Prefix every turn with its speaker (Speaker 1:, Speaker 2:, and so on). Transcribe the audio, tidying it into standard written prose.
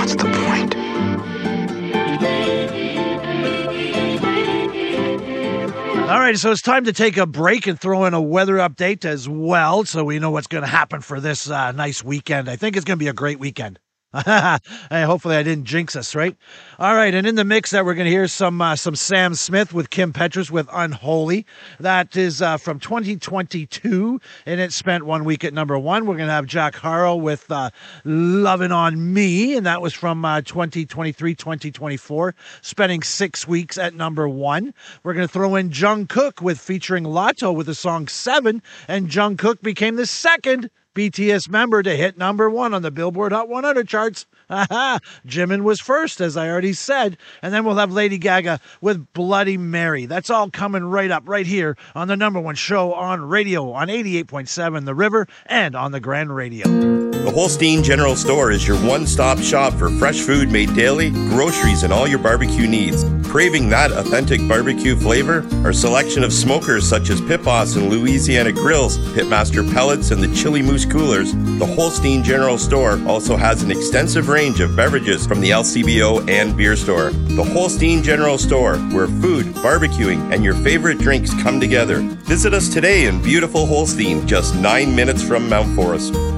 Speaker 1: What's the point?
Speaker 2: All right, so it's time to take a break and throw in a weather update as well, so we know what's going to happen for this nice weekend. I think it's going to be a great weekend. Hey, hopefully I didn't jinx us, right? All right, and in the mix that we're going to hear some Sam Smith with Kim Petras with Unholy. That is from 2022, and it spent 1 week at number one. We're going to have Jack Harlow with Lovin' on Me, and that was from 2023-2024, spending 6 weeks at number one. We're going to throw in Jungkook with featuring Lotto with the song 7, and Jungkook became the second BTS member to hit number one on the Billboard Hot 100 charts. Jimin was first, as I already said. And then we'll have Lady Gaga with Bloody Mary. That's all coming right up right here on the number one show on radio on 88.7 The River and on the Grand Radio.
Speaker 3: The Holstein General Store is your one-stop shop for fresh food made daily, groceries, and all your barbecue needs. Craving that authentic barbecue flavor? Our selection of smokers such as Pit Boss and Louisiana Grills, Pitmaster Pellets, and the Chili Moose Coolers, the Holstein General Store also has an extensive range of beverages from the LCBO and beer store. The Holstein General Store, where food, barbecuing, and your favorite drinks come together. Visit us today in beautiful Holstein, just 9 minutes from Mount Forest.